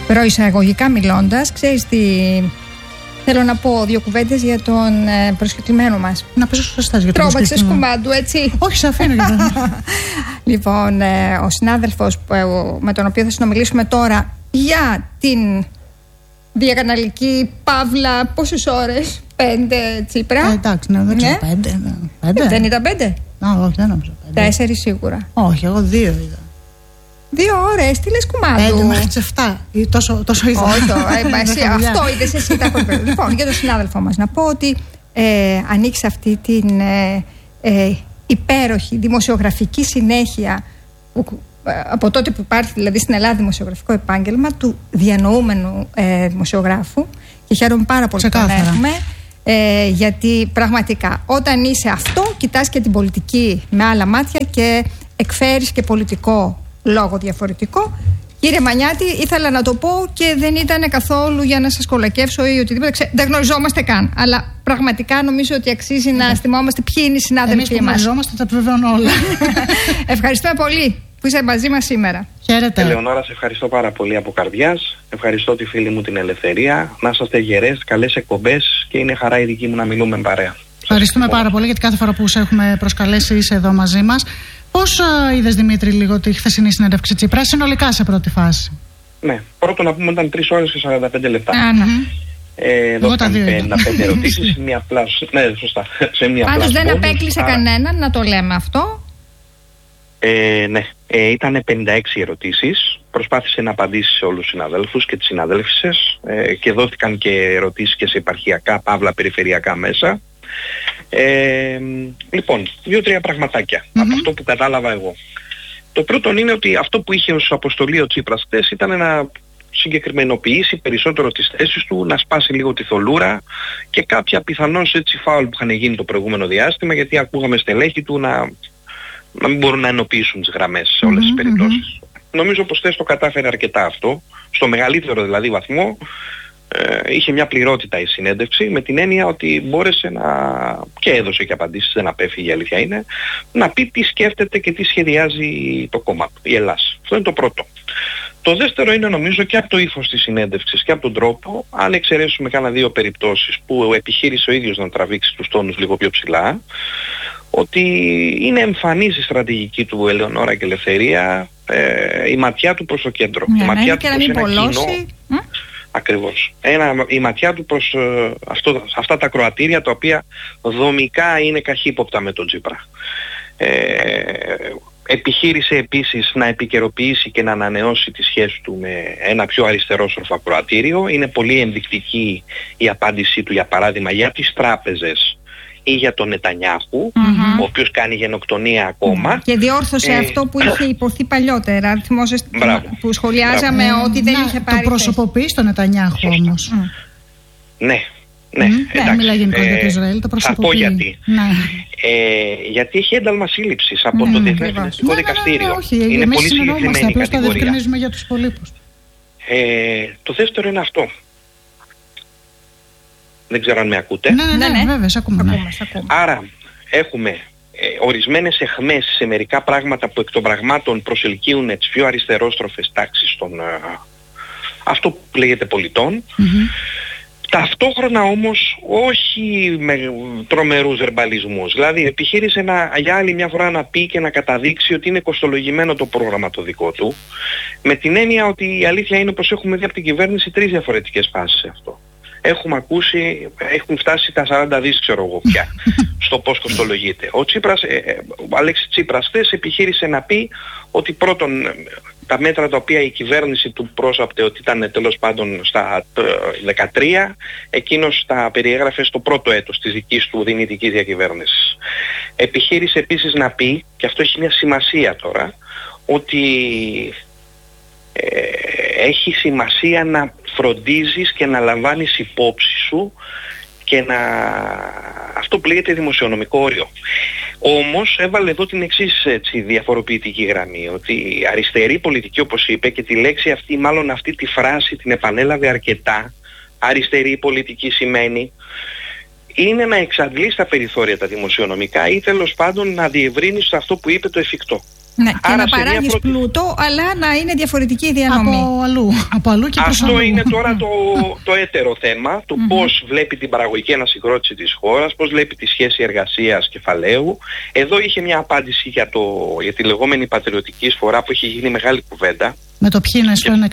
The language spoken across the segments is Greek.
Προεισαγωγικά μιλώντας, ξέρεις τι... Θέλω να πω 2 κουβέντες για τον προσκεκλημένο μας. Να πες σωστά για τον Τρόμαξες κουμάντου, έτσι. Όχι, σε αφήνω για τον... Λοιπόν, ο συνάδελφος με τον οποίο θα συνομιλήσουμε τώρα για την διακαναλική παύλα, πόσες ώρες, 5 Τσίπρα. Εντάξει, δεν ξέρω, 5. Δεν ήταν 5? Όχι, δεν νομίζω 5. 4 σίγουρα. Όχι, εγώ 2 είδα. 2 ώρες, τι λες κουμάντου? 5 μέχρι τις 7. Τόσο είδα. Όχι, αυτό είδες εσύ. Λοιπόν, για τον συνάδελφό μας να πω ότι ανοίξει αυτή την υπέροχη δημοσιογραφική συνέχεια που, από τότε που υπάρχει δηλαδή στην Ελλάδα δημοσιογραφικό επάγγελμα του διανοούμενου δημοσιογράφου, και χαίρομαι πάρα πολύ που τον έχουμε, γιατί πραγματικά όταν είσαι αυτό κοιτάς και την πολιτική με άλλα μάτια και εκφέρεις και πολιτικό λόγο διαφορετικό. Κύριε Μανιάτη, ήθελα να το πω και δεν ήταν καθόλου για να σας κολακεύσω ή οτιδήποτε. Δεν γνωριζόμαστε καν. Αλλά πραγματικά νομίζω ότι αξίζει να θυμόμαστε ποιοι είναι οι συνάδελφοι μας. Εμείς που γνωριζόμαστε τα επιβεβαιώνω όλα. Ευχαριστούμε πολύ που είσαι μαζί μας σήμερα. Χαίρετε. Ελεονόρα, σε ευχαριστώ πάρα πολύ από καρδιάς. Ευχαριστώ τη φίλη μου την Ελευθερία. Να είσαστε γερές, καλές εκπομπές και είναι χαρά η δική μου να μιλούμε παρέα. Ευχαριστούμε πάρα πολύ, γιατί κάθε φορά που σε έχουμε προσκαλέσει είσαι εδώ μαζί μας. Πώς είδες, Δημήτρη, λίγο τη χθεσινή συνέντευξη Τσίπρα, συνολικά σε πρώτη φάση? Ναι, πρώτον να πούμε ήταν 3 ώρες και 45 λεπτά. Δόθηκαν 55 ερωτήσεις σε μία απλά. Ναι, σωστά. Πάντως δεν απέκλεισε κανέναν, να το λέμε αυτό. Ναι, ήταν 56 ερωτήσεις. Προσπάθησε να απαντήσει σε όλους τους συναδέλφους και τις συναδέλφισες και δόθηκαν και ερωτήσεις και σε επαρχιακά, παύλα περιφερειακά μέσα. Λοιπόν, 2-3 πραγματάκια από αυτό που κατάλαβα εγώ. Το πρώτο είναι ότι αυτό που είχε ως αποστολή ο Τσίπρας χτες ήταν να συγκεκριμενοποιήσει περισσότερο τις θέσεις του, να σπάσει λίγο τη θολούρα και κάποια πιθανώς έτσι φάουλ που είχαν γίνει το προηγούμενο διάστημα, γιατί ακούγαμε στελέχη του να μην μπορούν να ενοποιήσουν τις γραμμές σε όλες τις περιπτώσεις. Νομίζω πως χτες το κατάφερε αρκετά αυτό, στο μεγαλύτερο δηλαδή βαθμό. Είχε μια πληρότητα η συνέντευξη, με την έννοια ότι μπόρεσε να, και έδωσε και απαντήσεις, δεν απέφυγε, η αλήθεια είναι, να πει τι σκέφτεται και τι σχεδιάζει το κόμμα του, η Ελλάς. Αυτό είναι το πρώτο. Το δεύτερο είναι, νομίζω, και από το ύφος της συνέντευξης και από τον τρόπο, αν εξαιρέσουμε κάνα 2 περιπτώσεις που επιχείρησε ο ίδιος να τραβήξει τους τόνους λίγο πιο ψηλά, ότι είναι εμφανής η στρατηγική του, Ελεονόρα και Ελευθερία, η ματιά του προς το κέντρο. Η ματιά του προς ένα κοινό. Ακριβώς. Η ματιά του προς αυτά τα κροατήρια, τα οποία δομικά είναι καχύποπτα με τον Τσίπρα. Επιχείρησε επίσης να επικαιροποιήσει και να ανανεώσει τη σχέση του με ένα πιο αριστερόσορφο κροατήριο. Είναι πολύ ενδεικτική η απάντησή του, για παράδειγμα, για τις τράπεζες ή για τον Νετανιάχου, ο οποίος κάνει γενοκτονία ακόμα. Και διόρθωσε αυτό που είχε υποθεί παλιότερα. Θυμόσαστε που σχολιάζαμε ότι δεν είχε πάρει. Το προσωποποιεί τον Νετανιάχου όμως. Ναι. Δεν μιλάει γενικώς για το Ισραήλ, το προσωποποιεί. Θα πω γιατί. Γιατί έχει ένταλμα σύλληψης από το Διεθνές Ποινικό Δικαστήριο. Είναι πολύ συγκεκριμένη η απλώς το κατηγορία. διευκρινίζουμε για τους υπολείπους. Το δεύτερο είναι αυτό. Δεν ξέρω αν με ακούτε. Ναι, βέβαια, σε ακούμε. Άρα έχουμε ορισμένες εχμές σε μερικά πράγματα που εκ των πραγμάτων προσελκύουν τις πιο αριστερόστροφες τάξεις των αυτό που λέγεται πολιτών. Ταυτόχρονα όμως όχι με τρομερούς βερμπαλισμούς. Δηλαδή επιχείρησε για άλλη μια φορά να πει και να καταδείξει ότι είναι κοστολογημένο το πρόγραμμα το δικό του, με την έννοια ότι η αλήθεια είναι πως έχουμε δει από την κυβέρνηση 3 διαφορετικές φάσεις σε αυτό. Έχουμε ακούσει, έχουν φτάσει τα 40 δις, ξέρω εγώ πια, στο πώς κοστολογείται. Ο Αλέξης Τσίπρας χθες επιχείρησε να πει ότι πρώτον τα μέτρα τα οποία η κυβέρνηση του πρόσαπτε ότι ήταν τέλος πάντων στα 13, εκείνος τα περιέγραφε στο πρώτο έτος της δικής του δυνητικής διακυβέρνησης. Επιχείρησε επίσης να πει, και αυτό έχει μια σημασία τώρα, ότι έχει σημασία να φροντίζεις και να λαμβάνεις υπόψη σου και αυτό που λέγεται δημοσιονομικό όριο. Όμως έβαλε εδώ την εξής διαφοροποιητική γραμμή, ότι η αριστερή πολιτική, όπως είπε, και τη λέξη αυτή, μάλλον αυτή τη φράση την επανέλαβε αρκετά, αριστερή πολιτική σημαίνει είναι να εξαντλείς τα περιθώρια τα δημοσιονομικά ή τέλος πάντων να διευρύνεις αυτό που είπε το εφικτό. Ναι, και να παράγεις πλούτο, αλλά να είναι διαφορετική η διανομή. Από αλλού και προς αλλού. Αυτό είναι τώρα το έτερο θέμα, το πώς βλέπει την παραγωγική ανασυγκρότηση της χώρας, πώς βλέπει τη σχέση εργασίας κεφαλαίου. Εδώ είχε μια απάντηση για τη λεγόμενη πατριωτική εισφορά που έχει γίνει μεγάλη κουβέντα. Με το ποιοι είναι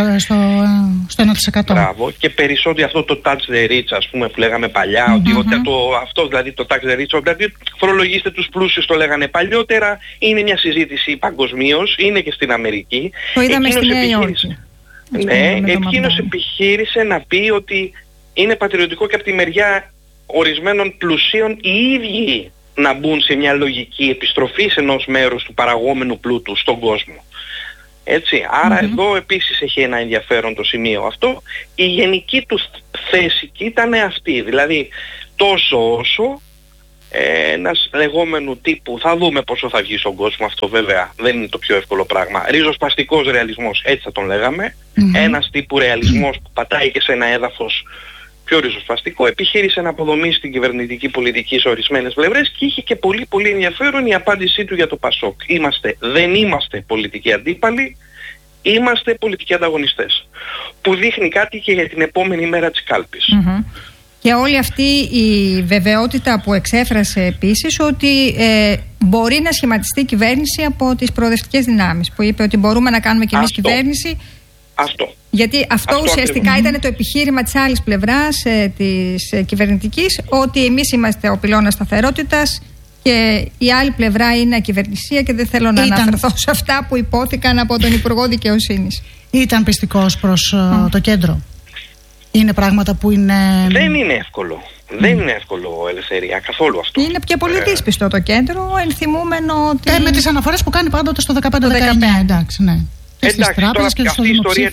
στο 1%. Μπράβο. Και περισσότερο αυτό το tax the rich, ας πούμε, που λέγαμε παλιά, ότι αυτό δηλαδή το tax the rich, δηλαδή φορολογήστε τους πλούσιους, το λέγανε παλιότερα, είναι μια συζήτηση παγκοσμίως, είναι και στην Αμερική. Το είδαμε στη Νέα Υόρκη. Ναι, εκείνος επιχείρησε να πει ότι είναι πατριωτικό και από τη μεριά ορισμένων πλουσίων οι ίδιοι να μπουν σε μια λογική επιστροφής ενός μέρους του παραγόμενου πλούτου στον κόσμο. Έτσι, άρα εδώ επίσης έχει ένα ενδιαφέρον το σημείο αυτό. Η γενική του θέση ήταν αυτή, δηλαδή τόσο όσο ένας λεγόμενου τύπου, θα δούμε πόσο θα βγει στον κόσμο, αυτό βέβαια δεν είναι το πιο εύκολο πράγμα, ριζοσπαστικός ρεαλισμός, έτσι θα τον λέγαμε, ένας τύπου ρεαλισμός που πατάει και σε ένα έδαφος πιο ριζοσπαστικό, επιχείρησε να αποδομήσει την κυβερνητική πολιτική σε ορισμένες πλευρές και είχε και πολύ πολύ ενδιαφέρον η απάντησή του για το ΠΑΣΟΚ. Δεν είμαστε πολιτικοί αντίπαλοι, είμαστε πολιτικοί ανταγωνιστές. Που δείχνει κάτι και για την επόμενη μέρα της κάλπης. Και όλη αυτή η βεβαιότητα που εξέφρασε επίσης ότι μπορεί να σχηματιστεί κυβέρνηση από τις προοδευτικές δυνάμεις, που είπε ότι μπορούμε να κάνουμε και εμείς κυβέρνηση. Γιατί αυτό ουσιαστικά ήταν το επιχείρημα της άλλης πλευράς της κυβερνητικής, ότι εμείς είμαστε ο πυλώνας σταθερότητας και η άλλη πλευρά είναι ακυβερνησία, και δεν θέλω να αναφερθώ σε αυτά που υπόθηκαν από τον Υπουργό Δικαιοσύνης. Ήταν πιστικός προς το κέντρο. Είναι πράγματα που είναι... Δεν είναι εύκολο. Δεν είναι εύκολο, Ελευθερία, καθόλου αυτό. Είναι και πολύ δύσπιστο το κέντρο, ενθυμούμενο ότι... με τις αναφορές που κάνει πάντοτε στο 15-19, εντάξει, ναι. Εντάξει, τώρα αυτή η ιστορία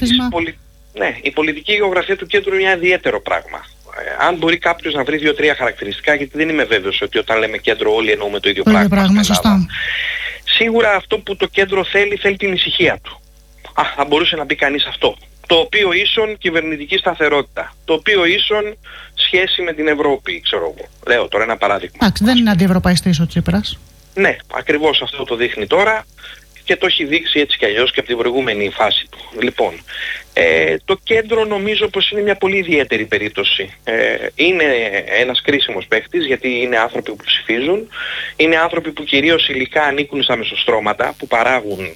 η πολιτική γεωγραφία του κέντρου είναι ένα ιδιαίτερο πράγμα. Αν μπορεί κάποιος να βρει 2-3 χαρακτηριστικά, γιατί δεν είμαι βέβαιος ότι όταν λέμε κέντρο όλοι εννοούμε το ίδιο πράγμα. Σωστά. Σίγουρα αυτό που το κέντρο θέλει την ησυχία του. Θα μπορούσε να πει κανείς αυτό. Το οποίο ίσον κυβερνητική σταθερότητα. Το οποίο ίσον σχέση με την Ευρώπη, ξέρω εγώ. Λέω τώρα ένα παράδειγμα. Εντάξει, δεν είναι αντιευρωπαϊστής ο Τσίπρας. Ναι, ακριβώς αυτό το δείχνει τώρα. Και το έχει δείξει έτσι κι αλλιώς και από την προηγούμενη φάση του. Λοιπόν, το κέντρο νομίζω πως είναι μια πολύ ιδιαίτερη περίπτωση. Είναι ένας κρίσιμος παίκτης, γιατί είναι άνθρωποι που ψηφίζουν, είναι άνθρωποι που κυρίως υλικά ανήκουν στα μεσοστρώματα, που παράγουν,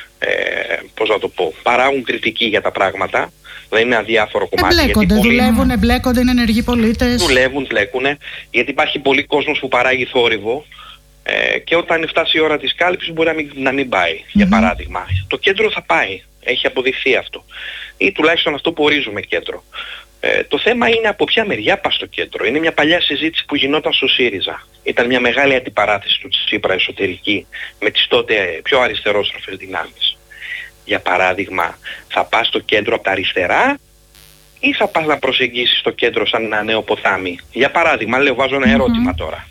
παράγουν κριτική για τα πράγματα. Δεν είναι αδιάφορο κομμάτι. Εμπλέκονται, είναι ενεργοί πολίτες. Μπλέκουν, γιατί υπάρχει πολύ κόσμος που παράγει θόρυβο. Και όταν φτάσει η ώρα της κάλπης μπορεί να μην πάει, για παράδειγμα. Το κέντρο θα πάει, έχει αποδειχθεί αυτό. Ή τουλάχιστον αυτό που ορίζουμε κέντρο. Το θέμα είναι από ποια μεριά πας στο κέντρο. Είναι μια παλιά συζήτηση που γινόταν στο ΣΥΡΙΖΑ. Ήταν μια μεγάλη αντιπαράθεση του Τσίπρα εσωτερική με τις τότε πιο αριστερόστροφες δυνάμεις. Για παράδειγμα, θα πας στο κέντρο από τα αριστερά ή θα πας να προσεγγίσεις το κέντρο σαν ένα νέο ποτάμι. Για παράδειγμα, βάζω ένα ερώτημα τώρα.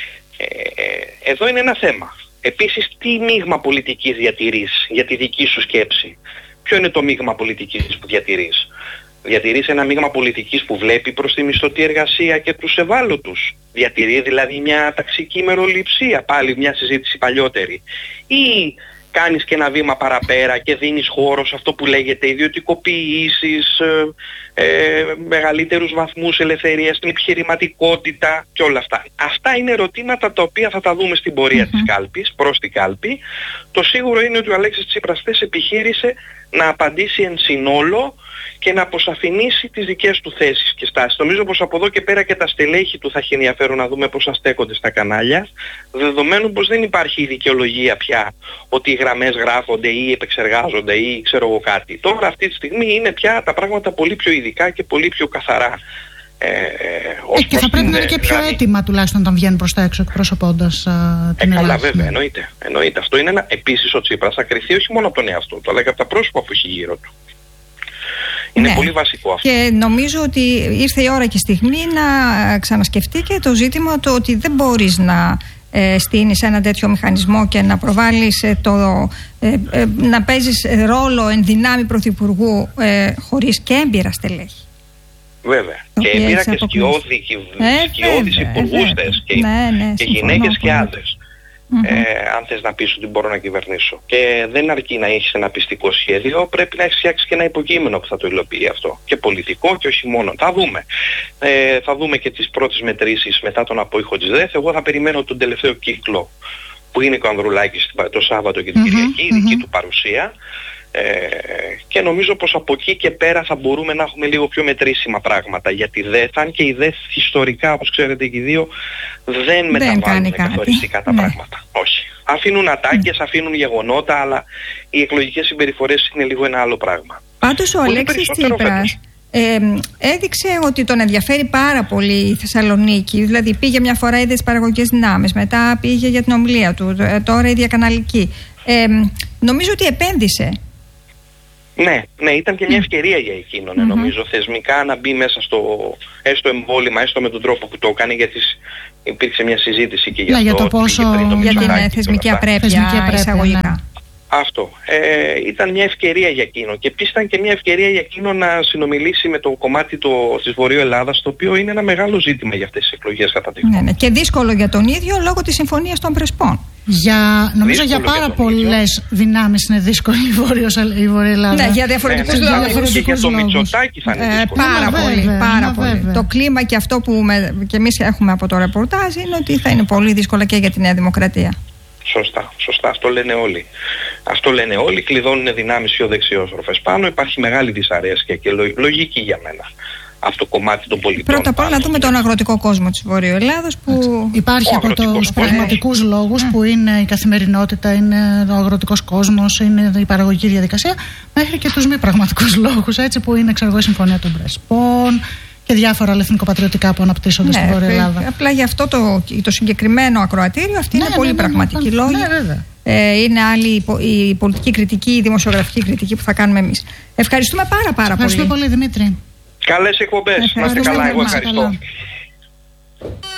Εδώ είναι ένα θέμα. Επίσης, τι μείγμα πολιτικής διατηρείς για τη δική σου σκέψη? Ποιο είναι το μείγμα πολιτικής που διατηρείς? Διατηρείς ένα μείγμα πολιτικής που βλέπει προς τη μισθωτή εργασία και τους ευάλωτους? Διατηρεί δηλαδή μια ταξική μεροληψία, πάλι μια συζήτηση παλιότερη? Ή κάνεις και ένα βήμα παραπέρα και δίνεις χώρο σε αυτό που λέγεται ιδιωτικοποιήσεις, μεγαλύτερους βαθμούς ελευθερίας, την επιχειρηματικότητα και όλα αυτά. Αυτά είναι ερωτήματα τα οποία θα τα δούμε στην πορεία της κάλπης, προς την κάλπη. Το σίγουρο είναι ότι ο Αλέξης Τσίπρας επιχείρησε να απαντήσει εν συνόλο και να αποσαφηνίσει τις δικές του θέσεις και στάσεις. Νομίζω πως από εδώ και πέρα και τα στελέχη του θα έχει ενδιαφέρον να δούμε πώς θα στέκονται στα κανάλια, δεδομένου πως δεν υπάρχει η δικαιολογία πια ότι οι γραμμές γράφονται ή επεξεργάζονται ή ξέρω εγώ κάτι. Τώρα αυτή τη στιγμή είναι πια τα πράγματα πολύ πιο ειδικά και πολύ πιο καθαρά. Και θα πρέπει να είναι και πιο έτοιμα τουλάχιστον όταν βγαίνουν προς τα έξω εκπροσωπώντας την Ελλάδα. Καλά, βέβαια, εννοείται. Αυτό είναι επίσης ο Τσίπρας θα κριθεί όχι μόνο από τον εαυτό του, αλλά και από τα πρόσωπα που έχει γύρω του. Είναι πολύ βασικό αυτό. Και νομίζω ότι ήρθε η ώρα και στιγμή να ξανασκεφτεί και το ζήτημα το ότι δεν μπορείς να στείνεις ένα τέτοιο μηχανισμό και να προβάλλεις να παίζεις ρόλο εν δυνάμει πρωθυπουργού χωρίς και έμπειρα στελέχη. Βέβαια. Και πήρα και σκιώδεις υπουργούς και γυναίκες και άντρες. Αν θες να πεις ότι μπορώ να κυβερνήσω. Και δεν αρκεί να έχεις ένα πιστικό σχέδιο, πρέπει να έχεις φτιάξει και ένα υποκείμενο που θα το υλοποιεί αυτό. Και πολιτικό και όχι μόνο. Θα δούμε. Θα δούμε και τις πρώτες μετρήσεις μετά τον απόϊχο της ΔΕΘ. Εγώ θα περιμένω τον τελευταίο κύκλο που είναι ο Ανδρουλάκης το Σάββατο και την Κυριακή, η δική του παρουσία. Και νομίζω πως από εκεί και πέρα θα μπορούμε να έχουμε λίγο πιο μετρήσιμα πράγματα για τη ΔΕΘ, αν και η ΔΕΘ ιστορικά, όπως ξέρετε και οι δύο, δεν μεταβάλλουν καθοριστικά τα πράγματα. Όχι. Αφήνουν ατάκες, αφήνουν γεγονότα, αλλά οι εκλογικές συμπεριφορές είναι λίγο ένα άλλο πράγμα. Πάντως ο Αλέξης Τσίπρας έδειξε ότι τον ενδιαφέρει πάρα πολύ η Θεσσαλονίκη. Δηλαδή πήγε μια φορά, είδε τις παραγωγικές δυνάμεις, μετά πήγε για την ομιλία του, τώρα η διακαναλική. Νομίζω ότι επένδυσε. Ναι, ήταν και μια ευκαιρία για εκείνον, νομίζω, θεσμικά να μπει μέσα στο έστω εμβόλυμα, έστω με τον τρόπο που το έκανε, γιατί υπήρξε μια συζήτηση και για το πόσο για την θεσμική απρέπεια εισαγωγικά. Αυτό. Ήταν μια ευκαιρία για εκείνο. Και επίσης ήταν και μια ευκαιρία για εκείνο να συνομιλήσει με το κομμάτι της Βορείου Ελλάδας, το οποίο είναι ένα μεγάλο ζήτημα για αυτές τις εκλογές κατά τη χώρα. Ναι, και δύσκολο για τον ίδιο λόγω της συμφωνίας των Πρεσπών. Νομίζω για πάρα πολλές δυνάμεις είναι δύσκολη η Βόρεια Ελλάδα. Ναι, για διαφορετικούς λόγους. Και για το Μητσοτάκη θα είναι δύσκολο. Πάρα πολύ. Το κλίμα και αυτό που και εμείς έχουμε από το ρεπορτάζ είναι ότι θα είναι πολύ δύσκολο και για τη Νέα Δημοκρατία. Σωστά. Αυτό λένε όλοι. Κλειδώνουν δυνάμεις πιο δεξιόστροφες πάνω. Υπάρχει μεγάλη δυσαρέσκεια και λογική για μένα αυτό το κομμάτι των πολιτών. Πρώτα απ' όλα να δούμε τον αγροτικό κόσμο της Βορείου Ελλάδας που υπάρχει από τους πραγματικούς λόγους που είναι η καθημερινότητα, είναι ο αγροτικός κόσμος, είναι η παραγωγική διαδικασία, μέχρι και τους μη πραγματικούς λόγους, έτσι, που είναι η συμφωνία των Πρεσπών και διάφορα εθνικοπατριωτικά που αναπτύσσονται στη Βόρεια Ελλάδα. Απλά γι' αυτό το συγκεκριμένο ακροατήριο, αυτή είναι πολύ πραγματική λόγη. Είναι άλλη η πολιτική κριτική, η δημοσιογραφική κριτική που θα κάνουμε εμείς. Ευχαριστούμε πάρα πολύ. Ευχαριστούμε πολύ, Δημήτρη. Καλές εκπομπές. Να είστε καλά, εγώ ευχαριστώ.